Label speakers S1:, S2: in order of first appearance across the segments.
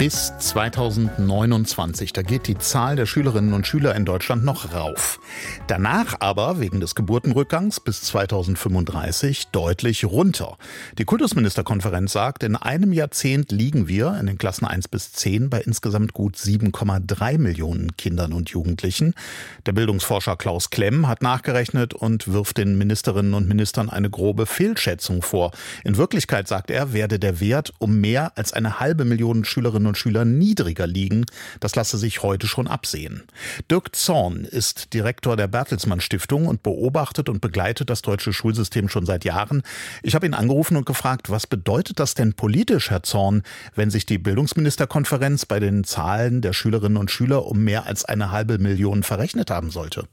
S1: Bis 2029, da geht die Zahl der Schülerinnen und Schüler in Deutschland noch rauf. Danach aber, wegen des Geburtenrückgangs bis 2035, deutlich runter. Die Kultusministerkonferenz sagt, in einem Jahrzehnt liegen wir in den Klassen 1 bis 10 bei insgesamt gut 7,3 Millionen Kindern und Jugendlichen. Der Bildungsforscher Klaus Klemm hat nachgerechnet und wirft den Ministerinnen und Ministern eine grobe Fehlschätzung vor. In Wirklichkeit, sagt er, werde der Wert um mehr als 1,5 Million Schülerinnen und Schüler niedriger liegen. Das lasse sich heute schon absehen. Dirk Zorn ist Direktor der Bertelsmann Stiftung und beobachtet und begleitet das deutsche Schulsystem schon seit Jahren. Ich habe ihn angerufen und gefragt, was bedeutet das denn politisch, Herr Zorn, wenn sich die Bildungsministerkonferenz bei den Zahlen der Schülerinnen und Schüler um mehr als 1,5 Million verrechnet haben sollte?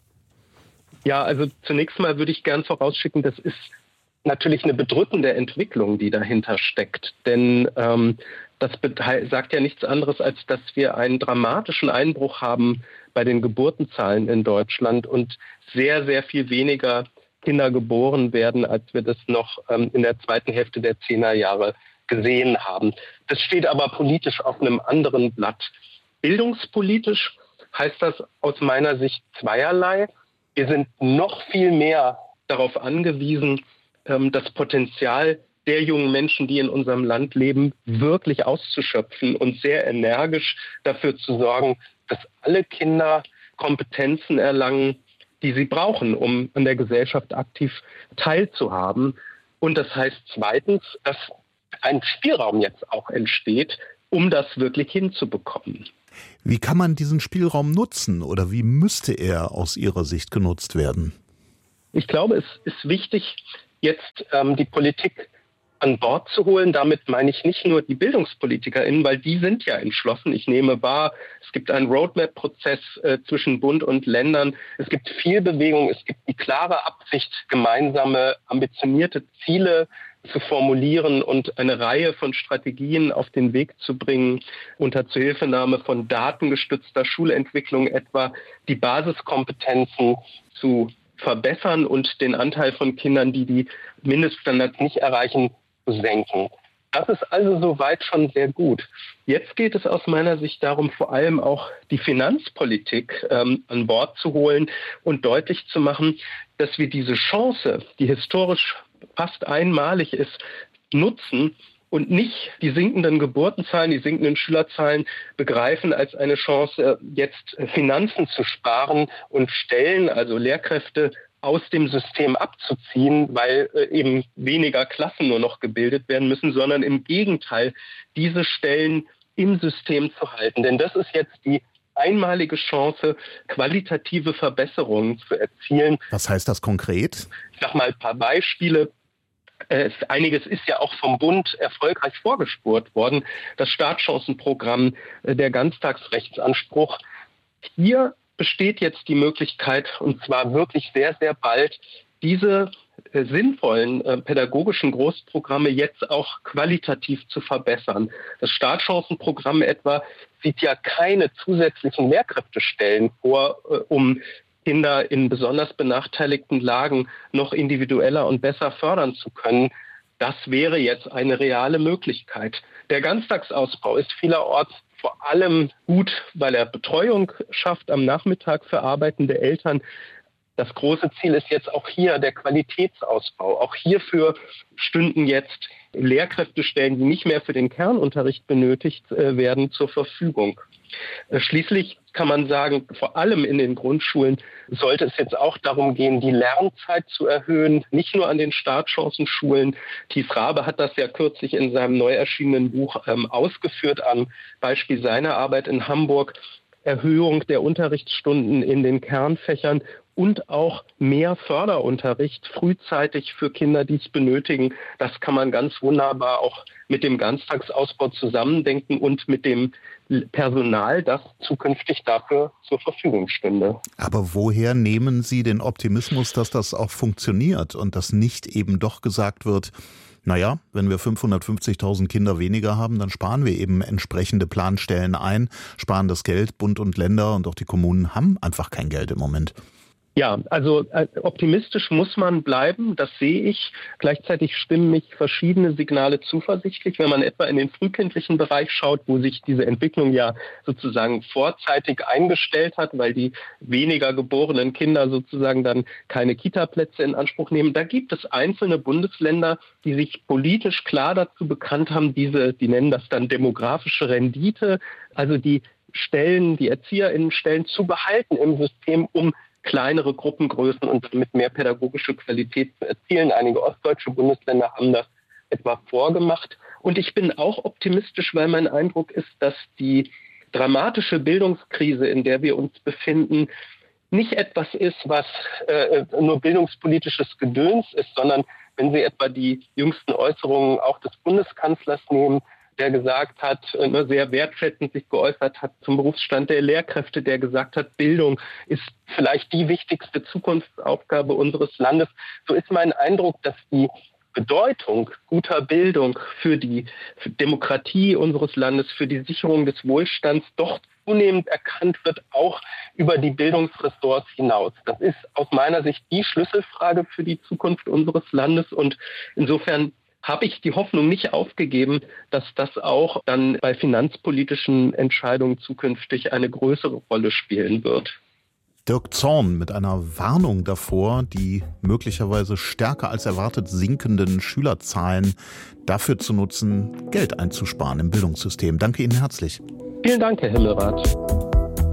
S2: Ja, also zunächst mal würde ich gern vorausschicken, das ist natürlich eine bedrückende Entwicklung, die dahinter steckt. Denn das sagt ja nichts anderes, als dass wir einen dramatischen Einbruch haben bei den Geburtenzahlen in Deutschland und sehr, sehr viel weniger Kinder geboren werden, als wir das noch in der zweiten Hälfte der 10er Jahre gesehen haben. Das steht aber politisch auf einem anderen Blatt. Bildungspolitisch heißt das aus meiner Sicht zweierlei. Wir sind noch viel mehr darauf angewiesen, das Potenzial der jungen Menschen, die in unserem Land leben, wirklich auszuschöpfen und sehr energisch dafür zu sorgen, dass alle Kinder Kompetenzen erlangen, die sie brauchen, um an der Gesellschaft aktiv teilzuhaben. Und das heißt zweitens, dass ein Spielraum jetzt auch entsteht, um das wirklich hinzubekommen.
S1: Wie kann man diesen Spielraum nutzen oder wie müsste er aus Ihrer Sicht genutzt werden?
S2: Ich glaube, es ist wichtig, jetzt die Politik an Bord zu holen. Damit meine ich nicht nur die BildungspolitikerInnen, weil die sind ja entschlossen. Ich nehme wahr, es gibt einen Roadmap-Prozess zwischen Bund und Ländern. Es gibt viel Bewegung. Es gibt die klare Absicht, gemeinsame, ambitionierte Ziele zu formulieren und eine Reihe von Strategien auf den Weg zu bringen, unter Zuhilfenahme von datengestützter Schulentwicklung etwa die Basiskompetenzen zu verbessern und den Anteil von Kindern, die die Mindeststandards nicht erreichen, zu senken. Das ist also soweit schon sehr gut. Jetzt geht es aus meiner Sicht darum, vor allem auch die Finanzpolitik an Bord zu holen und deutlich zu machen, dass wir diese Chance, die historisch fast einmalig ist, nutzen und nicht die sinkenden Geburtenzahlen, die sinkenden Schülerzahlen begreifen als eine Chance, jetzt Finanzen zu sparen und Stellen, also Lehrkräfte, aus dem System abzuziehen, weil eben weniger Klassen nur noch gebildet werden müssen, sondern im Gegenteil, diese Stellen im System zu halten. Denn das ist jetzt die einmalige Chance, qualitative Verbesserungen zu erzielen.
S1: Was heißt das konkret?
S2: Ich sage mal ein paar Beispiele. Einiges ist ja auch vom Bund erfolgreich vorgespurt worden. Das Startchancenprogramm, der Ganztagsrechtsanspruch. Hier besteht jetzt die Möglichkeit, und zwar wirklich sehr, sehr bald, diese sinnvollen pädagogischen Großprogramme jetzt auch qualitativ zu verbessern. Das Startchancenprogramm etwa sieht ja keine zusätzlichen Lehrkräftestellen vor, um Kinder in besonders benachteiligten Lagen noch individueller und besser fördern zu können. Das wäre jetzt eine reale Möglichkeit. Der Ganztagsausbau ist vielerorts vor allem gut, weil er Betreuung schafft am Nachmittag für arbeitende Eltern. Das große Ziel ist jetzt auch hier der Qualitätsausbau. Auch hierfür stünden jetzt Lehrkräftestellen, die nicht mehr für den Kernunterricht benötigt werden, zur Verfügung. Schließlich kann man sagen, vor allem in den Grundschulen sollte es jetzt auch darum gehen, die Lernzeit zu erhöhen, nicht nur an den Startchancenschulen. Thies Rabe hat das ja kürzlich in seinem neu erschienenen Buch ausgeführt, am Beispiel seiner Arbeit in Hamburg. Erhöhung der Unterrichtsstunden in den Kernfächern und auch mehr Förderunterricht frühzeitig für Kinder, die es benötigen. Das kann man ganz wunderbar auch mit dem Ganztagsausbau zusammendenken und mit dem Personal, das zukünftig dafür zur Verfügung stünde.
S1: Aber woher nehmen Sie den Optimismus, dass das auch funktioniert und dass nicht eben doch gesagt wird, naja, wenn wir 550.000 Kinder weniger haben, dann sparen wir eben entsprechende Planstellen ein, sparen das Geld. Bund und Länder und auch die Kommunen haben einfach kein Geld im Moment.
S2: Ja, also optimistisch muss man bleiben, das sehe ich. Gleichzeitig stimmen mich verschiedene Signale zuversichtlich. Wenn man etwa in den frühkindlichen Bereich schaut, wo sich diese Entwicklung ja sozusagen vorzeitig eingestellt hat, weil die weniger geborenen Kinder sozusagen dann keine Kita-Plätze in Anspruch nehmen, da gibt es einzelne Bundesländer, die sich politisch klar dazu bekannt haben, die nennen das dann demografische Rendite, also die ErzieherInnenstellen zu behalten im System, um kleinere Gruppengrößen und damit mehr pädagogische Qualität zu erzielen. Einige ostdeutsche Bundesländer haben das etwa vorgemacht. Und ich bin auch optimistisch, weil mein Eindruck ist, dass die dramatische Bildungskrise, in der wir uns befinden, nicht etwas ist, was nur bildungspolitisches Gedöns ist, sondern wenn Sie etwa die jüngsten Äußerungen auch des Bundeskanzlers nehmen, der gesagt hat, sehr wertschätzend sich geäußert hat zum Berufsstand der Lehrkräfte, der gesagt hat, Bildung ist vielleicht die wichtigste Zukunftsaufgabe unseres Landes. So ist mein Eindruck, dass die Bedeutung guter Bildung für die Demokratie unseres Landes, für die Sicherung des Wohlstands doch zunehmend erkannt wird, auch über die Bildungsressorts hinaus. Das ist aus meiner Sicht die Schlüsselfrage für die Zukunft unseres Landes und insofern habe ich die Hoffnung nicht aufgegeben, dass das auch dann bei finanzpolitischen Entscheidungen zukünftig eine größere Rolle spielen wird.
S1: Dirk Zorn mit einer Warnung davor, die möglicherweise stärker als erwartet sinkenden Schülerzahlen dafür zu nutzen, Geld einzusparen im Bildungssystem. Danke Ihnen herzlich.
S2: Vielen Dank, Herr Himmelrath.